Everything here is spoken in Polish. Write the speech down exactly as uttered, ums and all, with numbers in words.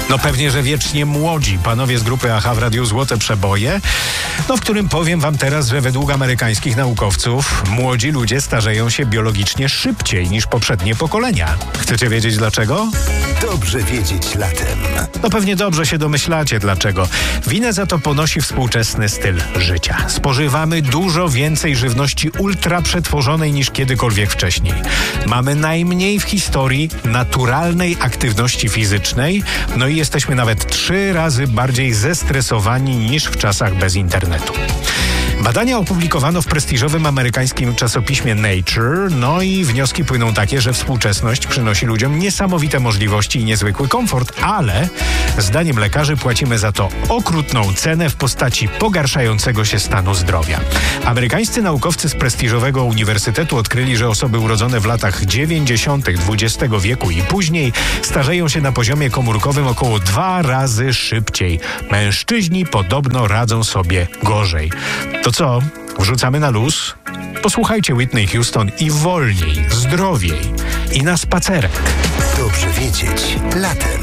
No pewnie, że wiecznie młodzi. Panowie z grupy A H A w Radiu Złote Przeboje, no w którym powiem wam teraz, że według amerykańskich naukowców młodzi ludzie starzeją się biologicznie szybciej niż poprzednie pokolenia. Chcecie wiedzieć dlaczego? Dobrze wiedzieć latem. No pewnie dobrze się domyślacie dlaczego. Winę za to ponosi współczesny styl życia. Spożywamy dużo więcej żywności ultra przetworzonej niż kiedykolwiek wcześniej. Mamy najmniej w historii naturalnej aktywności fizycznej, no i jesteśmy nawet trzy razy bardziej zestresowani niż w czasach bez internetu. Badania opublikowano w prestiżowym amerykańskim czasopiśmie Nature, no i wnioski płyną takie, że współczesność przynosi ludziom niesamowite możliwości i niezwykły komfort, ale zdaniem lekarzy płacimy za to okrutną cenę w postaci pogarszającego się stanu zdrowia. Amerykańscy naukowcy z prestiżowego uniwersytetu odkryli, że osoby urodzone w latach dziewięćdziesiątych dwudziestego wieku i później starzeją się na poziomie komórkowym około dwa razy szybciej. Mężczyźni podobno radzą sobie gorzej. To co? Wrzucamy na luz? Posłuchajcie Whitney Houston i wolniej, zdrowiej i na spacerek. Dobrze wiedzieć latem.